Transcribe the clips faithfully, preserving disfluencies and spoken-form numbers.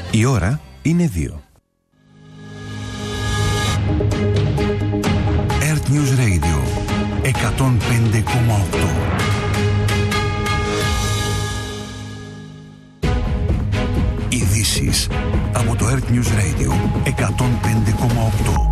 Η ώρα είναι δύο. Earth News Radio εκατόν πέντε κόμμα οκτώ. Ειδήσεις από το Earth News Radio εκατόν πέντε κόμμα οκτώ.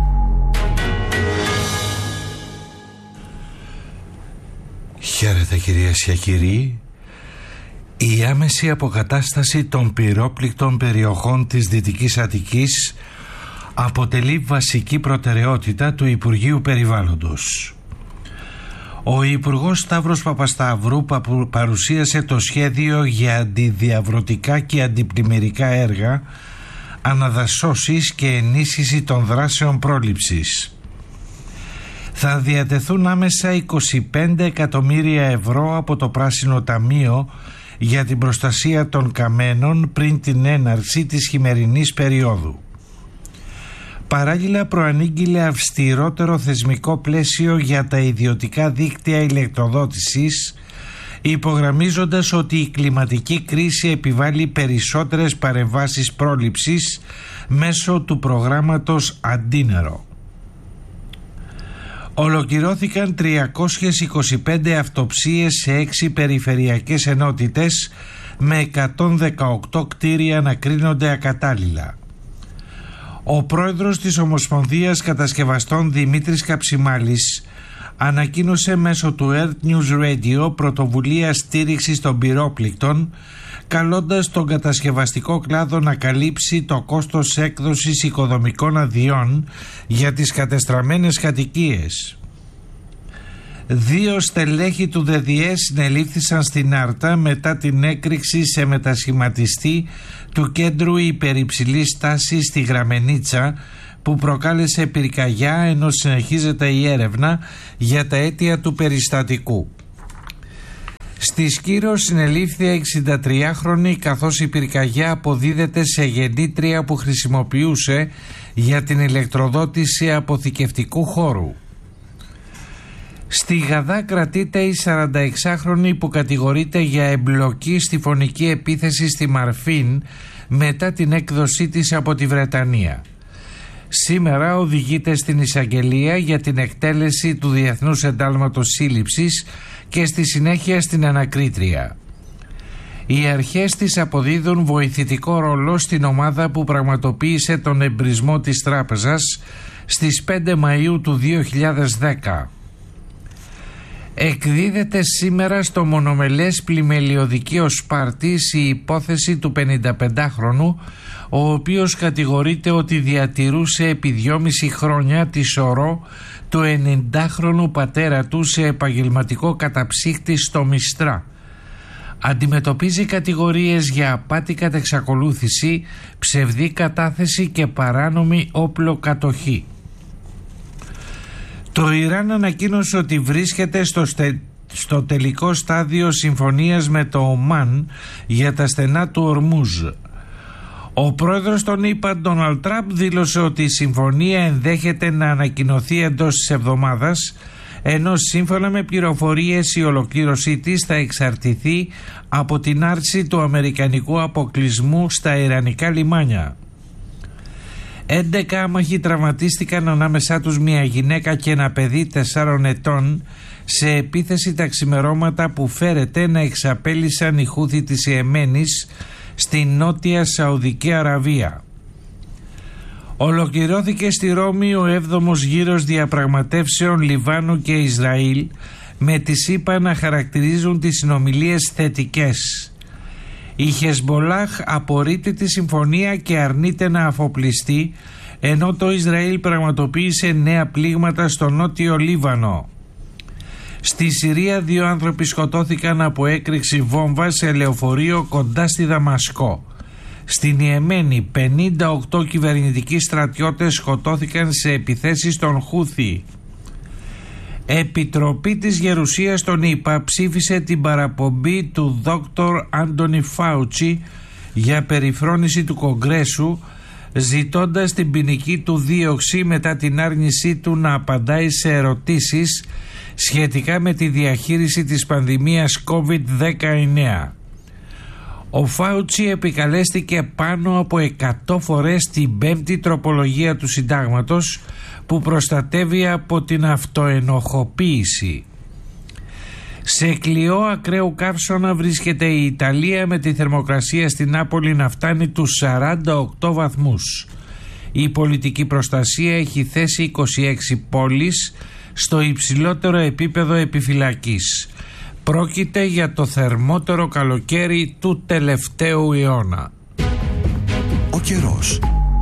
Χαίρετε κυρίες και κύριοι. Η άμεση αποκατάσταση των πυρόπληκτων περιοχών της Δυτικής Αττικής αποτελεί βασική προτεραιότητα του Υπουργείου Περιβάλλοντος. Ο Υπουργός Σταύρος Παπασταύρου παρουσίασε το σχέδιο για αντιδιαβρωτικά και αντιπλημμυρικά έργα, αναδασώσεις και ενίσχυση των δράσεων πρόληψης. Θα διατεθούν άμεσα είκοσι πέντε εκατομμύρια ευρώ από το Πράσινο Ταμείο για την προστασία των καμένων πριν την έναρξη της χειμερινής περίοδου. Παράλληλα προανήγγειλε αυστηρότερο θεσμικό πλαίσιο για τα ιδιωτικά δίκτυα ηλεκτροδότησης, υπογραμμίζοντας ότι η κλιματική κρίση επιβάλλει περισσότερες παρεμβάσεις πρόληψης μέσω του προγράμματος Αντίνερο. Ολοκληρώθηκαν τριακόσιες είκοσι πέντε αυτοψίες σε έξι περιφερειακές ενότητες με εκατόν δεκαοκτώ κτίρια να κρίνονται ακατάλληλα. Ο πρόεδρος της Ομοσπονδίας Κατασκευαστών Δημήτρης Καψιμάλης ανακοίνωσε μέσω του Earth News Radio πρωτοβουλία στήριξης των πυρόπληκτων, καλώντας τον κατασκευαστικό κλάδο να καλύψει το κόστος έκδοσης οικοδομικών αδειών για τις κατεστραμμένες κατοικίες. Δύο στελέχη του ΔΔΕ συνελήφθησαν στην Άρτα μετά την έκρηξη σε μετασχηματιστή του κέντρου υπερυψηλής τάσης στη Γραμμενίτσα, που προκάλεσε πυρκαγιά, ενώ συνεχίζεται η έρευνα για τα αίτια του περιστατικού. Στη Σκύρο συνελήφθη εξηντατριάχρονη, καθώς η πυρκαγιά αποδίδεται σε γεννήτρια που χρησιμοποιούσε για την ηλεκτροδότηση αποθηκευτικού χώρου. Στη Γαδά κρατείται η σαρανταεξάχρονη που κατηγορείται για εμπλοκή στη φωνική επίθεση στη Μαρφίν μετά την έκδοσή της από τη Βρετανία. Σήμερα οδηγείται στην εισαγγελία για την εκτέλεση του Διεθνούς Εντάλματος Σύλληψης και στη συνέχεια στην ανακρίτρια. Οι αρχές της αποδίδουν βοηθητικό ρόλο στην ομάδα που πραγματοποίησε τον εμπρισμό της τράπεζας στις πέντε Μαΐου του δύο χιλιάδες δέκα. Εκδίδεται σήμερα στο μονομελές πλημελιωδικείο Σπάρτης η υπόθεση του πενηνταπεντάχρονου, ο οποίος κατηγορείται ότι διατηρούσε επί δυόμιση χρόνια τη σωρό του ενενηντάχρονου πατέρα του σε επαγγελματικό καταψύχτη στο Μιστρά. Αντιμετωπίζει κατηγορίες για απάτη κατά εξακολούθηση, ψευδή κατάθεση και παράνομη όπλο κατοχή. Το Ιράν ανακοίνωσε ότι βρίσκεται στο, στε... στο τελικό στάδιο συμφωνίας με το Ομάν για τα στενά του Ορμούζ. Ο πρόεδρος των ΗΠΑ, Ντόναλντ Τραμπ, δήλωσε ότι η συμφωνία ενδέχεται να ανακοινωθεί εντός της εβδομάδας, ενώ σύμφωνα με πληροφορίες η ολοκλήρωσή της θα εξαρτηθεί από την άρση του αμερικανικού αποκλεισμού στα ιρανικά λιμάνια. έντεκα άμαχοι τραυματίστηκαν, ανάμεσά τους μια γυναίκα και ένα παιδί τεσσάρων ετών, σε επίθεση τα ξημερώματα που φέρεται να εξαπέλυσαν οι Χούθι της Ιεμένης στη νότια Σαουδική Αραβία. Ολοκληρώθηκε στη Ρώμη ο έβδομος γύρος διαπραγματεύσεων Λιβάνου και Ισραήλ, με τις ΗΠΑ να χαρακτηρίζουν τις συνομιλίες θετικές. Η Χεσμπολάχ απορρίπτει τη συμφωνία και αρνείται να αφοπλιστεί, ενώ το Ισραήλ πραγματοποίησε νέα πλήγματα στο νότιο Λίβανο. Στη Συρία δύο άνθρωποι σκοτώθηκαν από έκρηξη βόμβα σε λεωφορείο κοντά στη Δαμασκό. Στην Ιεμένη πενήντα οκτώ κυβερνητικοί στρατιώτες σκοτώθηκαν σε επιθέσεις των Χούθι. Επιτροπή της Γερουσίας των ΗΠΑ ψήφισε την παραπομπή του δόκτωρ Άντονι Φάουτσι για περιφρόνηση του Κογκρέσου, ζητώντας την ποινική του δίωξη μετά την άρνησή του να απαντάει σε ερωτήσεις σχετικά με τη διαχείριση της πανδημίας κόβιντ δεκαεννέα. Ο Φάουτσι επικαλέστηκε πάνω από εκατό φορές την πέμπτη τροπολογία του συντάγματος που προστατεύει από την αυτοενοχοποίηση. Σε κλειό ακραίου καύσωνα βρίσκεται η Ιταλία, με τη θερμοκρασία στην Νάπολη να φτάνει τους σαράντα οκτώ βαθμούς. Η πολιτική προστασία έχει θέσει είκοσι έξι πόλεις στο υψηλότερο επίπεδο επιφυλακής. Πρόκειται για το θερμότερο καλοκαίρι του τελευταίου αιώνα. Ο καιρός.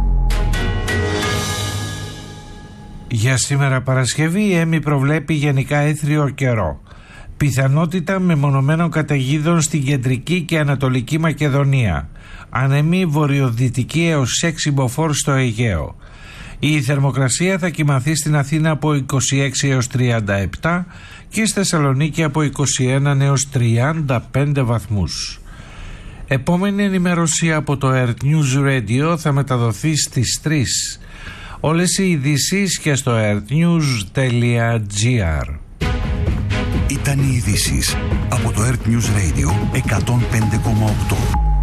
Για σήμερα Παρασκευή η ΕΜΗ προβλέπει γενικά έθριο καιρό. Πιθανότητα μεμονωμένων καταιγίδων στην κεντρική και ανατολική Μακεδονία. Ανεμή βορειοδυτική έως έξι μποφόρ στο Αιγαίο. Η θερμοκρασία θα κυμανθεί στην Αθήνα από είκοσι έξι έως τριάντα επτά και στη Θεσσαλονίκη από είκοσι ένα έως τριάντα πέντε βαθμούς. Επόμενη ενημέρωση από το Earth News Radio θα μεταδοθεί στις τρεις. Όλες οι ειδήσεις και στο earthnews τελεία gr. Ήταν οι ειδήσεις από το Earth News Radio εκατόν πέντε κόμμα οκτώ.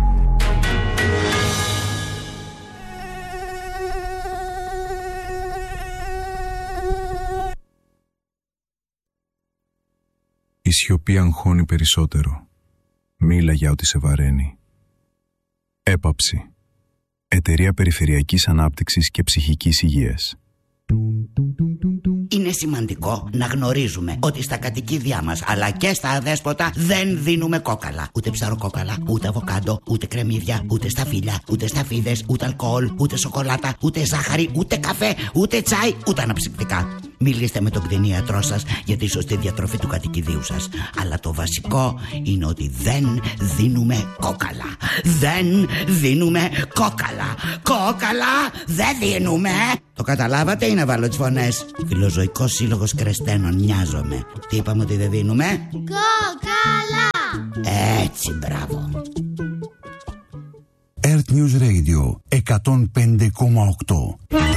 Η σιωπή αγχώνει περισσότερο. Μίλα για ό,τι σε βαραίνει. Έπαψη. Εταιρεία Περιφερειακής Ανάπτυξης και Ψυχικής Υγείας. Είναι σημαντικό να γνωρίζουμε ότι στα κατοικίδια μας αλλά και στα αδέσποτα δεν δίνουμε κόκαλα. Ούτε ψαροκόκαλα, ούτε αβοκάντο, ούτε κρεμμύδια, ούτε σταφύλια, ούτε σταφίδες, ούτε αλκοόλ, ούτε σοκολάτα, ούτε ζάχαρη, ούτε καφέ, ούτε τσάι, ούτε αναψυκτικά. Μιλήστε με τον κτηνίατρό σας για τη σωστή διατροφή του κατοικιδίου σας. Αλλά το βασικό είναι ότι δεν δίνουμε κόκαλα. Δεν δίνουμε κόκαλα. Κόκαλα δεν δίνουμε. Το καταλάβατε ή να βάλω τις φωνές? Φιλοζωικός Σύλλογος Κρεστένων, νοιάζομαι. Τι είπαμε ότι δεν δίνουμε? Κόκαλα. Έτσι, μπράβο. Earth News Radio εκατόν πέντε κόμμα οκτώ.